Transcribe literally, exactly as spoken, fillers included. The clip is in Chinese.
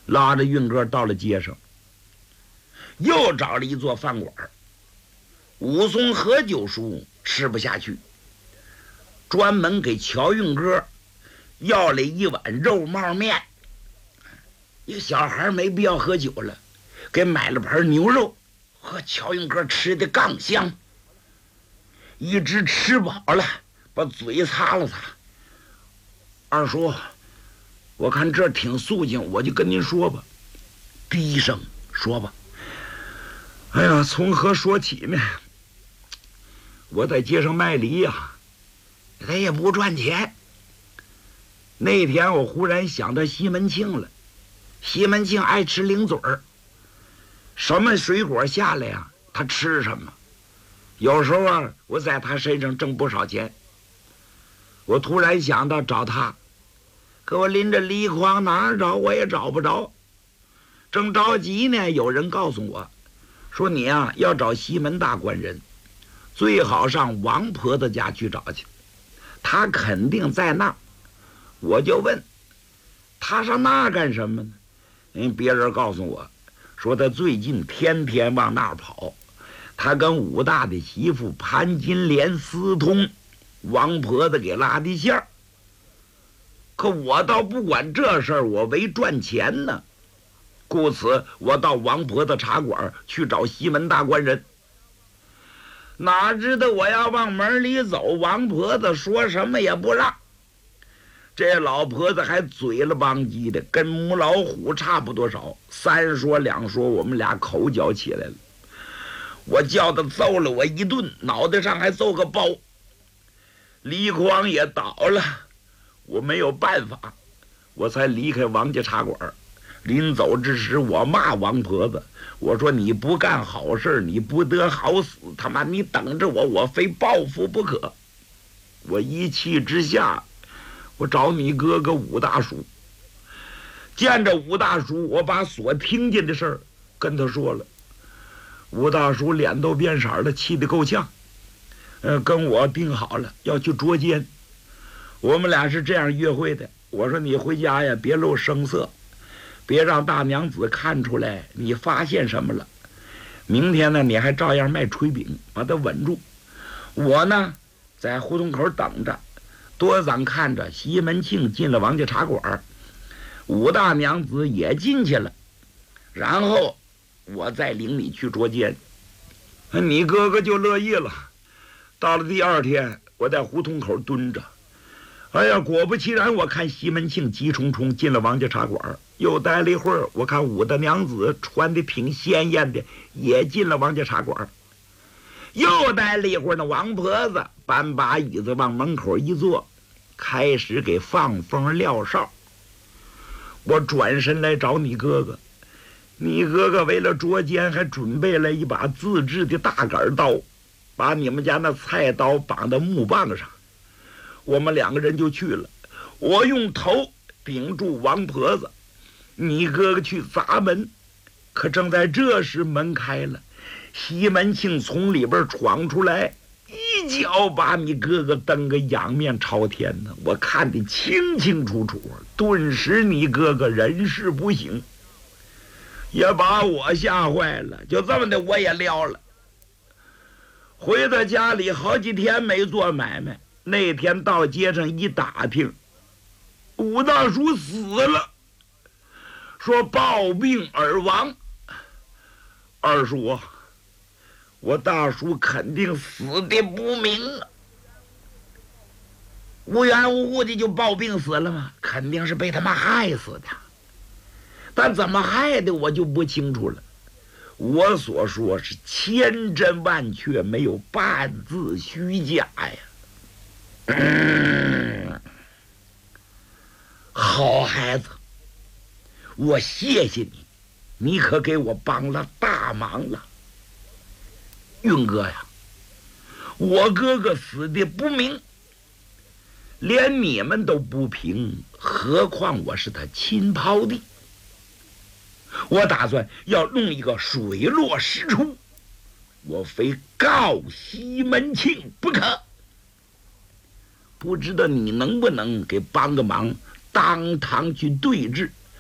拉着运哥到了街上，又找了一座饭馆。武松喝酒书吃不下去，专门给乔运哥要了一碗肉帽面。一个小孩没必要喝酒了，给买了盘牛肉，和乔运哥吃的杠香。一直吃饱了，把嘴擦了擦。二叔，我看这挺肃静，我就跟您说吧。低声说吧。哎呀，从何说起呢？我在街上卖梨呀，他也不赚钱。那天我忽然想到西门庆了，西门庆爱吃零嘴儿，什么水果下来呀，他吃什么。有时候啊，我在他身上挣不少钱。我突然想到找他，可我拎着梨筐哪儿找我也找不着。正着急呢，有人告诉我说，你啊要找西门大官人，最好上王婆子家去找去，他肯定在那儿。我就问他上那儿干什么呢？嗯，别人告诉我说他最近天天往那儿跑，他跟武大的媳妇潘金莲私通，王婆子给拉的线儿。可我倒不管这事儿，我为赚钱呢，故此我到王婆子茶馆去找西门大官人。哪知道我要往门里走，王婆子说什么也不让。这老婆子还嘴了邦叽的，跟母老虎差不多少，三说两说，我们俩口角起来了。我叫他揍了我一顿，脑袋上还揍个包。梨筐也倒了，我没有办法，我才离开王家茶馆。临走之时，我骂王婆子，我说你不干好事，你不得好死，他妈你等着我，我非报复不可。我一气之下，我找你哥哥武大叔。见着武大叔，我把所听见的事儿跟他说了。武大叔脸都变色了，气得够呛。呃，跟我定好了要去捉奸，我们俩是这样约会的。我说你回家呀，别露声色，别让大娘子看出来你发现什么了。明天呢，你还照样卖炊饼，把它稳住。我呢，在胡同口等着，多咱看着西门庆进了王家茶馆，武大娘子也进去了，然后我再领你去捉奸。你哥哥就乐意了。到了第二天，我在胡同口蹲着，哎呀，果不其然，我看西门庆急冲冲进了王家茶馆。又待了一会儿，我看武大娘子穿的挺鲜艳的，也进了王家茶馆。又待了一会儿呢，王婆子搬把椅子往门口一坐，开始给放风撂哨。我转身来找你哥哥，你哥哥为了捉奸还准备了一把自制的大杆刀，把你们家那菜刀绑在木棒上。我们两个人就去了，我用头顶住王婆子，你哥哥去砸门。可正在这时，门开了，西门庆从里边闯出来，一脚把你哥哥蹬个仰面朝天呢，我看得清清楚楚。顿时你哥哥人事不省，也把我吓坏了。就这么的，我也撂了。回到家里好几天没做买卖，那天到街上一打听，武大叔死了，说暴病而亡。二叔啊，我大叔肯定死的不明啊，无缘无故的就暴病死了吗？肯定是被他妈害死的，但怎么害的我就不清楚了。我所说是千真万确，没有半字虚假呀。嗯，好孩子，我谢谢你，你可给我帮了大忙了。运哥呀，我哥哥死的不明，连你们都不平，何况我是他亲胞弟。我打算要弄一个水落石出，我非告西门庆不可。不知道你能不能给帮个忙，当堂去对质。